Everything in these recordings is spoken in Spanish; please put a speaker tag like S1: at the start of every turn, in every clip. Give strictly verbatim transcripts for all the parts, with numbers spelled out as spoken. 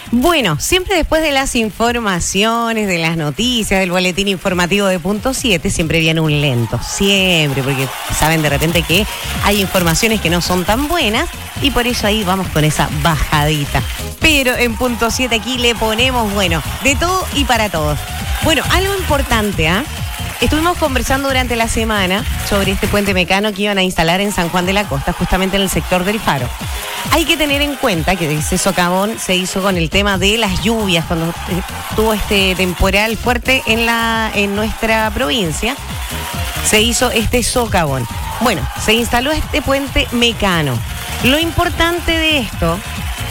S1: Bueno, siempre después de las informaciones, de las noticias, del boletín informativo de Punto siete, siempre viene un lento, siempre, porque saben de repente que hay informaciones que no son tan buenas y por eso ahí vamos con esa bajadita. Pero en Punto siete aquí le ponemos, bueno, de todo y para todos. Bueno, algo importante, ¿ah? ¿eh? Estuvimos conversando durante la semana sobre este puente mecano que iban a instalar en San Juan de la Costa, justamente en el sector del Faro. Hay que tener en cuenta que ese socavón se hizo con el tema de las lluvias, cuando tuvo este temporal fuerte en, la, en nuestra provincia, se hizo este socavón. Bueno, se instaló este puente mecano. Lo importante de esto...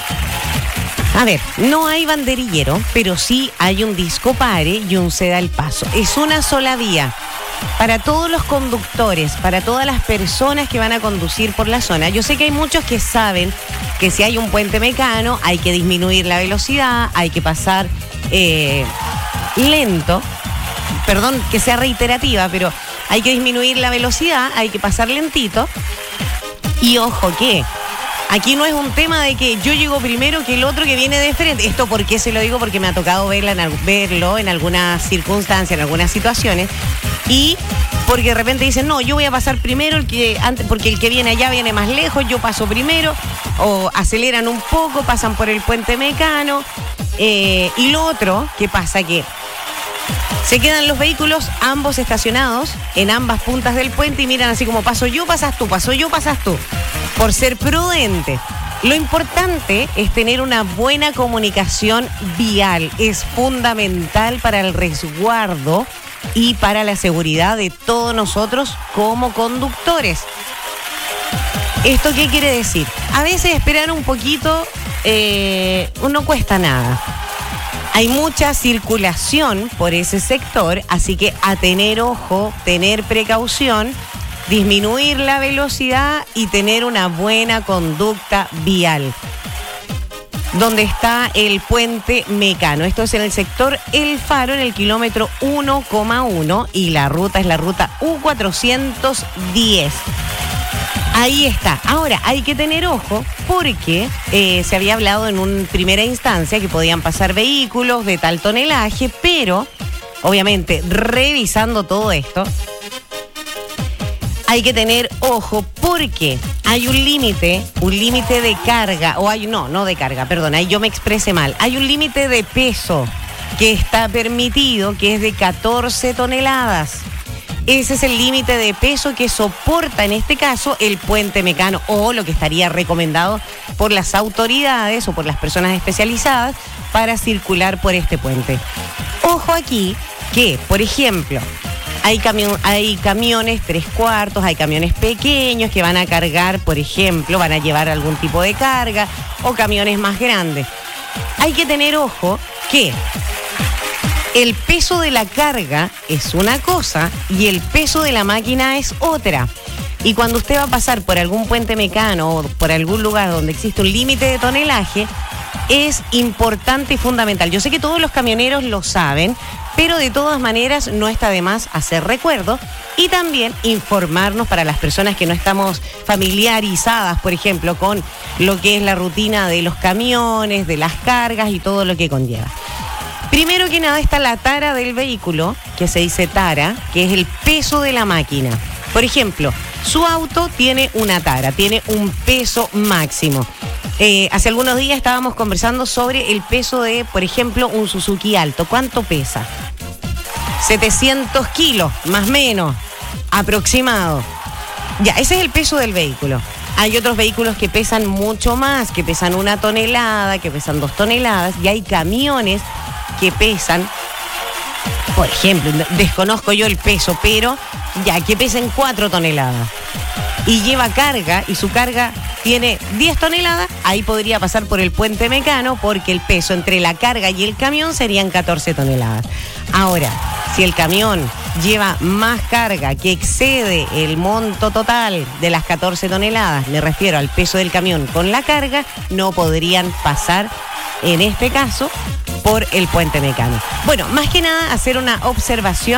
S1: A ver, no hay banderillero, pero sí hay un disco pare y un ceda al paso. Es una sola vía para todos los conductores, para todas las personas que van a conducir por la zona. Yo sé que hay muchos que saben que si hay un puente mecano hay que disminuir la velocidad, hay que pasar eh, lento. Perdón que sea reiterativa, pero hay que disminuir la velocidad, hay que pasar lentito. Y ojo que... aquí no es un tema de que yo llego primero que el otro que viene de frente. Esto, ¿por qué se lo digo? Porque me ha tocado verla en, verlo en algunas circunstancias, en algunas situaciones. Y porque de repente dicen, no, yo voy a pasar primero, el que antes, porque el que viene allá viene más lejos, yo paso primero. O aceleran un poco, pasan por el puente mecano. Eh, y lo otro, ¿qué pasa? Que se quedan los vehículos ambos estacionados en ambas puntas del puente y miran así como paso yo, pasas tú, paso yo, pasas tú. Por ser prudente. Lo importante es tener una buena comunicación vial. Es fundamental para el resguardo y para la seguridad de todos nosotros como conductores. ¿Esto qué quiere decir? A veces esperar un poquito eh, no cuesta nada. Hay mucha circulación por ese sector, así que a tener ojo, tener precaución, disminuir la velocidad y tener una buena conducta vial. Donde está el puente mecano. Esto es en el sector El Faro, en el kilómetro uno coma uno, y la ruta es la ruta U cuatrocientos diez. Ahí está. Ahora, hay que tener ojo porque eh, se había hablado en una primera instancia que podían pasar vehículos de tal tonelaje, pero, obviamente, revisando todo esto, hay que tener ojo porque hay un límite, un límite de carga, o hay, no, no de carga, perdón, ahí yo me expresé mal. Hay un límite de peso que está permitido, que es de catorce toneladas. Ese es el límite de peso que soporta en este caso el puente mecano, o lo que estaría recomendado por las autoridades o por las personas especializadas para circular por este puente. Ojo aquí que, por ejemplo, hay, camion, hay camiones tres cuartos, hay camiones pequeños que van a cargar, por ejemplo, van a llevar algún tipo de carga, o camiones más grandes. Hay que tener ojo que el peso de la carga es una cosa y el peso de la máquina es otra. Y cuando usted va a pasar por algún puente mecano o por algún lugar donde existe un límite de tonelaje, es importante y fundamental. Yo sé que todos los camioneros lo saben, pero de todas maneras no está de más hacer recuerdo y también informarnos para las personas que no estamos familiarizadas, por ejemplo, con lo que es la rutina de los camiones, de las cargas y todo lo que conlleva. Primero que nada está la tara del vehículo, que se dice tara, que es el peso de la máquina. Por ejemplo, su auto tiene una tara, tiene un peso máximo. Eh, hace algunos días estábamos conversando sobre el peso de, por ejemplo, un Suzuki Alto. ¿Cuánto pesa? setecientos kilos, más o menos, aproximado. Ya, ese es el peso del vehículo. Hay otros vehículos que pesan mucho más, que pesan una tonelada, que pesan dos toneladas, y hay camiones que pesan, por ejemplo, desconozco yo el peso, pero ya que pesen cuatro toneladas y lleva carga y su carga tiene diez toneladas, ahí podría pasar por el puente mecano porque el peso entre la carga y el camión serían catorce toneladas. Ahora, si el camión lleva más carga que excede el monto total de las catorce toneladas, me refiero al peso del camión con la carga, no podrían pasar en este caso por el puente mecano. Bueno, más que nada hacer una observación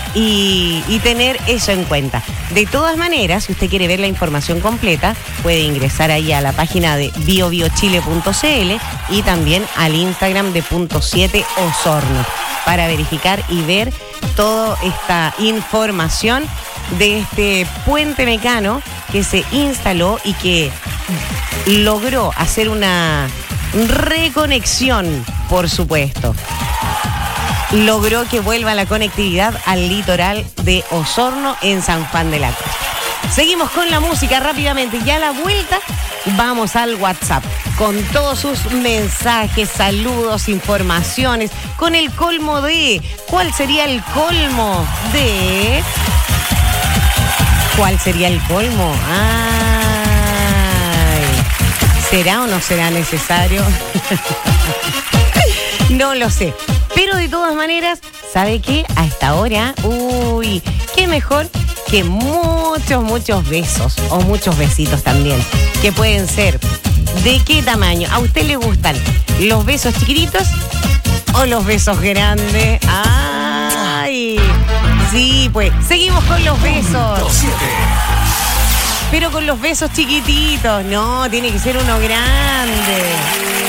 S1: y, y tener eso en cuenta. De todas maneras, si usted quiere ver la información completa, puede ingresar ahí a la página de bio bio chile punto c l y también al Instagram de punto siete Osorno para verificar y ver toda esta información de este puente mecano que se instaló y que logró hacer una reconexión, por supuesto. Logró que vuelva la conectividad al litoral de Osorno en San Juan de la Cruz. Seguimos con la música rápidamente. Ya a la vuelta vamos al WhatsApp con todos sus mensajes, saludos, informaciones, con el colmo de... ¿Cuál sería el colmo de...? ¿Cuál sería el colmo? Ay, ¿será o no será necesario? No lo sé. Pero de todas maneras, ¿sabe qué? A esta hora, uy, qué mejor que muchos, muchos besos o muchos besitos también, que pueden ser de qué tamaño. ¿A usted le gustan los besos chiquititos o los besos grandes? ¡Ay! Sí, pues, seguimos con los besos. Pero con los besos chiquititos, no, tiene que ser uno grande.